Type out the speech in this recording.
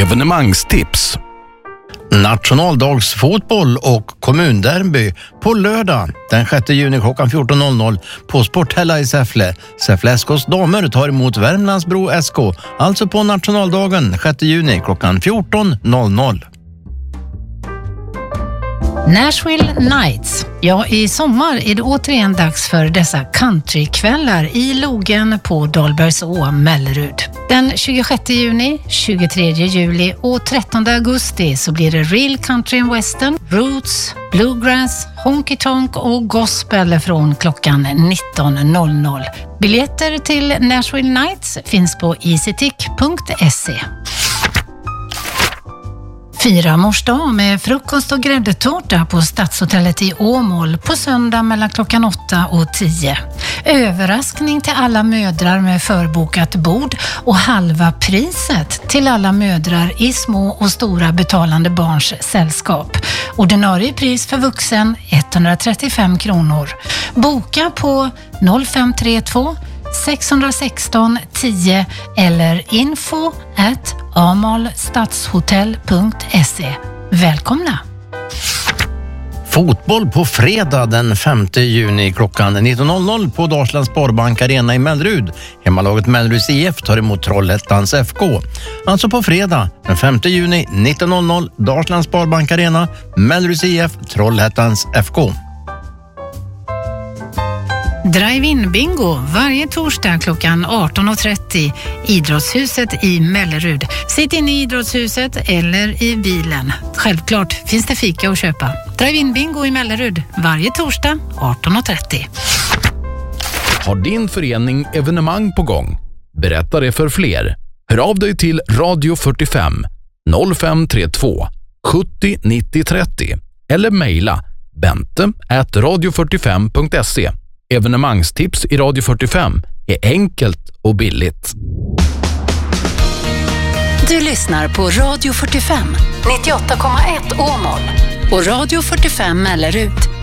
Evenemangstips. Nationaldagsfotboll och kommunderby på lördag den 6 juni klockan 14.00 på Sporthälla i Säffle. Säffle SKs damer tar emot Värmlandsbro SK, alltså på nationaldagen 6 juni klockan 14.00. Nashville Nights. Ja, i sommar är det återigen dags för dessa countrykvällar i Logen på Dahlbergså, Mellerud. Den 26 juni, 23 juli och 13 augusti så blir det real country and western, roots, bluegrass, honky tonk och gospel från klockan 19.00. Biljetter till Nashville Nights finns på easytick.se. Fira mors dag med frukost och gräddtårta på Stadshotellet i Åmål på söndag mellan klockan 8 och 10. Överraskning till alla mödrar med förbokat bord och halva priset till alla mödrar i små och stora betalande barns sällskap. Ordinarie pris för vuxen 135 kronor. Boka på 0532 616 10 eller info@amalstadshotell.se. Välkomna! Fotboll på fredag den 5 juni klockan 19.00 på Dalslands Sparbank Arena i Mellerud. Hemmalaget Melleruds IF tar emot Trollhättans FK. Alltså på fredag den 5 juni 19.00 Dalslands Sparbank Arena, Melleruds IF, Trollhättans FK. Drive-in bingo varje torsdag klockan 18.30 Idrottshuset i Mellerud. Sitt in i Idrottshuset eller i bilen. Självklart finns det fika att köpa. Drive-in bingo i Mellerud varje torsdag 18.30. Har din förening evenemang på gång? Berätta det för fler. Hör av dig till Radio 45 0532 70 90 30 eller mejla bente@radio45.se. Evenemangstips i Radio 45 är enkelt och billigt. Du lyssnar på Radio 45 98,1 Åmål och Radio 45 Mellerud